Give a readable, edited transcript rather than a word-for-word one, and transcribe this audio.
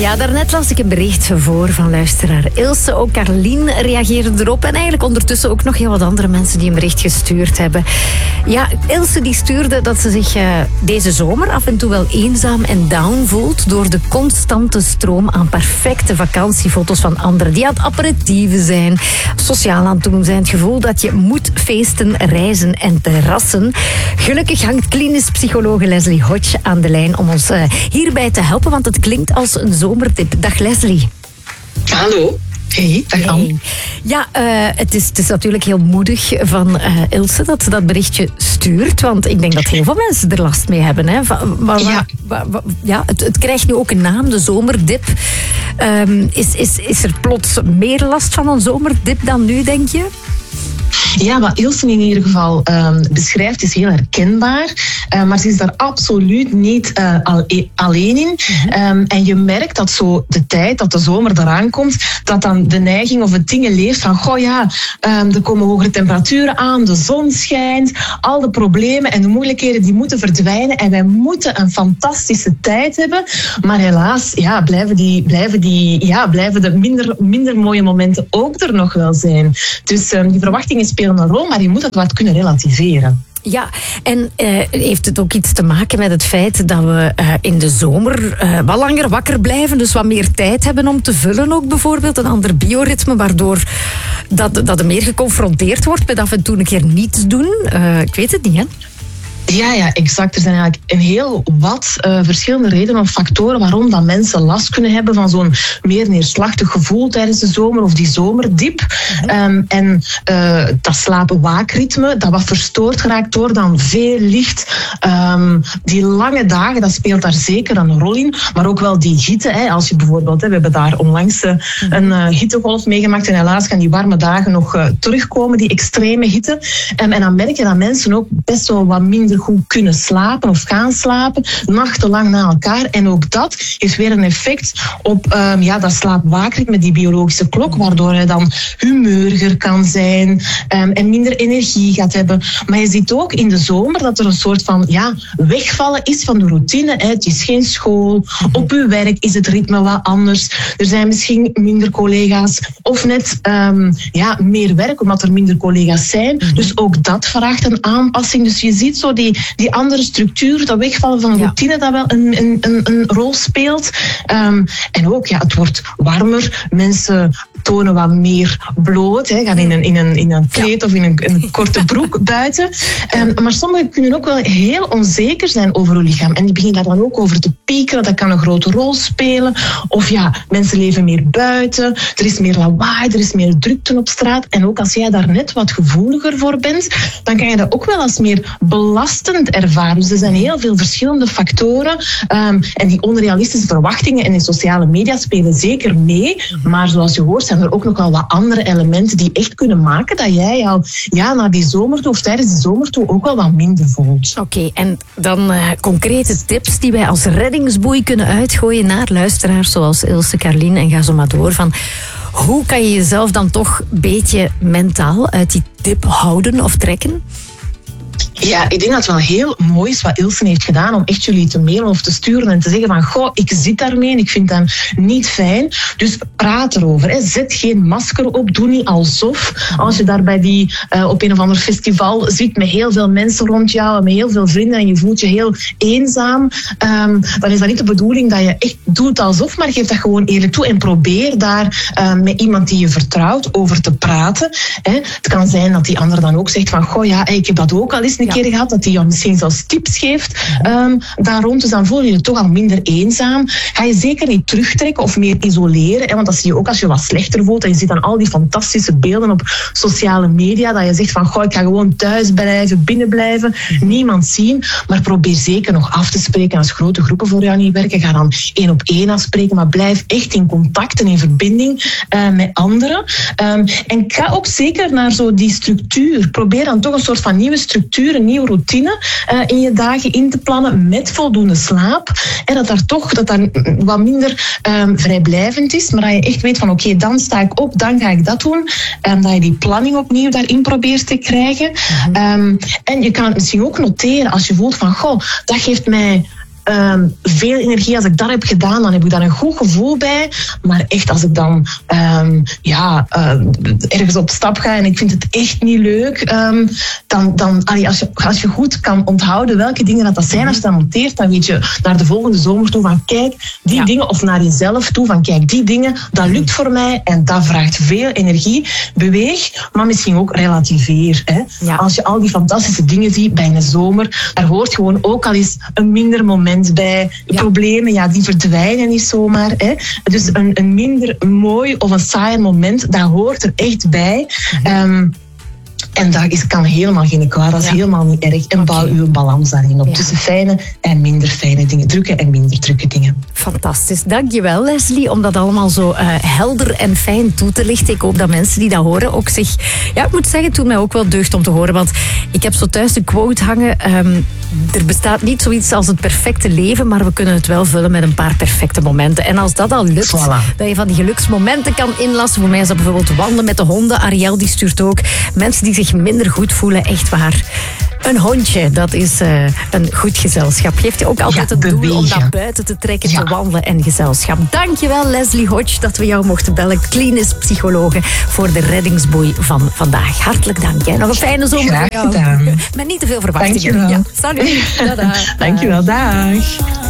Ja, daarnet las ik een bericht voor van luisteraar Ilse. Ook Carlien reageerde erop. En eigenlijk ondertussen ook nog heel wat andere mensen die een bericht gestuurd hebben. Ja, Ilse die stuurde dat ze zich deze zomer af en toe wel eenzaam en down voelt door de constante stroom aan perfecte vakantiefoto's van anderen die aan het aperitieven zijn, sociaal aan het doen zijn. Het gevoel dat je moet feesten, reizen en terrassen. Gelukkig hangt klinisch psychologe Leslie Hodge aan de lijn om ons hierbij te helpen, want het klinkt als een zomertip. Dag Leslie. Hallo. Hey, dag Anne. Ja, het is natuurlijk heel moedig van Ilse dat ze dat berichtje stuurt, want ik denk dat heel veel mensen er last mee hebben. Hè. Het krijgt nu ook een naam, de zomerdip. Is er plots meer last van een zomerdip dan nu, denk je? Ja, wat Ilse in ieder geval beschrijft is heel herkenbaar. Maar ze is daar absoluut niet alleen in. En je merkt dat zo de tijd dat de zomer eraan komt, dat dan de neiging of het dingen leeft van, goh ja, er komen hogere temperaturen aan, de zon schijnt, al de problemen en de moeilijkheden die moeten verdwijnen en wij moeten een fantastische tijd hebben. Maar helaas, ja, blijven de minder mooie momenten ook er nog wel zijn. Dus die verwachtingen spelen een rol, maar je moet het wat kunnen relativeren. Ja, en heeft het ook iets te maken met het feit dat we in de zomer wat langer wakker blijven, dus wat meer tijd hebben om te vullen ook bijvoorbeeld, een ander bioritme, waardoor dat er meer geconfronteerd wordt met af en toe een keer niets doen? Ik weet het niet, hè? Ja, exact. Er zijn eigenlijk een heel wat verschillende redenen of factoren waarom dat mensen last kunnen hebben van zo'n meer neerslachtig gevoel tijdens de zomer of die zomerdiep. Dat slapen-waakritme, dat wat verstoord geraakt door dan veel licht. Die lange dagen, dat speelt daar zeker een rol in. Maar ook wel die hitte. Hè. Als je bijvoorbeeld, we hebben daar onlangs een hittegolf meegemaakt en helaas gaan die warme dagen nog terugkomen, die extreme hitte. En dan merk je dat mensen ook best wel wat minder goed kunnen slapen of gaan slapen, nachtenlang na elkaar. En ook dat heeft weer een effect op dat slaap-waakritme, die biologische klok, waardoor je dan humeuriger kan zijn en minder energie gaat hebben. Maar je ziet ook in de zomer dat er een soort van wegvallen is van de routine. Hè. Het is geen school. Op uw werk is het ritme wat anders. Er zijn misschien minder collega's of net meer werk, omdat er minder collega's zijn. Dus ook dat vraagt een aanpassing. Dus je ziet zo die andere structuur, dat wegvallen van routine, dat wel een rol speelt. En ook, het wordt warmer. Mensen tonen wat meer bloot, gaan in een kleed of in een korte broek buiten. Maar sommigen kunnen ook wel heel onzeker zijn over hun lichaam. En die beginnen daar dan ook over te piekeren. Dat kan een grote rol spelen. Of mensen leven meer buiten. Er is meer lawaai, er is meer drukte op straat. En ook als jij daar net wat gevoeliger voor bent, dan kan je dat ook wel als meer belastend ervaren. Dus er zijn heel veel verschillende factoren. En die onrealistische verwachtingen en die sociale media spelen zeker mee. Maar zoals je hoort, zijn er ook nog wel wat andere elementen die echt kunnen maken dat jij al naar die zomer toe of tijdens de zomer toe ook wel wat minder voelt. Oké, en dan concrete tips die wij als reddingsboei kunnen uitgooien naar luisteraars zoals Ilse, Carlien en ga zo maar door. Van hoe kan je jezelf dan toch een beetje mentaal uit die dip houden of trekken? Ja, ik denk dat het wel heel mooi is wat Ilse heeft gedaan om echt jullie te mailen of te sturen en te zeggen van, goh, ik zit daarmee en ik vind dat niet fijn. Dus praat erover. Hè. Zet geen masker op. Doe niet alsof. Als je daar bij op een of ander festival zit met heel veel mensen rond jou en met heel veel vrienden en je voelt je heel eenzaam, dan is dat niet de bedoeling dat je echt doet alsof, maar geef dat gewoon eerlijk toe en probeer daar met iemand die je vertrouwt over te praten. Hè. Het kan zijn dat die ander dan ook zegt van, goh, ik heb dat ook al eens een keer gehad, dat hij jou misschien zelfs tips geeft daar rond. Dus dan voel je je toch al minder eenzaam. Ga je zeker niet terugtrekken of meer isoleren. Hè, want dat zie je ook als je wat slechter voelt en je ziet dan al die fantastische beelden op sociale media, dat je zegt van, goh, ik ga gewoon thuis blijven, binnen blijven, niemand zien. Maar probeer zeker nog af te spreken als grote groepen voor jou niet werken. Ga dan 1-op-1 afspreken, maar blijf echt in contact en in verbinding met anderen. En ga ook zeker naar zo die structuur. Probeer dan toch een soort van nieuwe structuur, een nieuwe routine in je dagen in te plannen met voldoende slaap. En dat daar wat minder vrijblijvend is, maar dat je echt weet van oké, dan sta ik op, dan ga ik dat doen. Dat je die planning opnieuw daarin probeert te krijgen. En je kan het misschien ook noteren als je voelt van goh, dat geeft mij veel energie. Als ik dat heb gedaan, dan heb ik daar een goed gevoel bij. Maar echt, als ik dan ergens op stap ga en ik vind het echt niet leuk, als je goed kan onthouden welke dingen dat zijn, als je dat noteert, dan weet je naar de volgende zomer toe van kijk, die dingen, of naar jezelf toe van kijk, die dingen, dat lukt voor mij en dat vraagt veel energie. Beweeg, maar misschien ook relativeer. Hè? Ja. Als je al die fantastische dingen ziet bij een zomer, daar hoort gewoon ook al eens een minder moment bij. Problemen, die verdwijnen niet zomaar. Hè? Dus een minder mooi of een saai moment, dat hoort er echt bij. En dat kan helemaal geen kwaad, dat is helemaal niet erg. En bouw uw balans daarin op. Tussen fijne en minder fijne dingen. Drukke en minder drukke dingen. Fantastisch. Dankjewel, Leslie, om dat allemaal zo helder en fijn toe te lichten. Ik hoop dat mensen die dat horen ook zich... Ja, ik moet zeggen, het doet mij ook wel deugd om te horen. Want ik heb zo thuis een quote hangen. Er bestaat niet zoiets als het perfecte leven, maar we kunnen het wel vullen met een paar perfecte momenten. En als dat al lukt, dat je van die geluksmomenten kan inlassen. Voor mij is dat bijvoorbeeld wandelen met de honden. Ariel die stuurt ook mensen die zich minder goed voelen, echt waar. Een hondje, dat is een goed gezelschap. Geeft je ook altijd het doel om naar buiten te trekken, te wandelen en gezelschap. Dankjewel, Leslie Hodge, dat we jou mochten bellen. Klinisch psychologe voor de reddingsboei van vandaag. Hartelijk dank. Hè. Nog een fijne zomer. Graag gedaan. Met niet te veel verwachtingen. Dankjewel. Salut. Dankjewel, dag.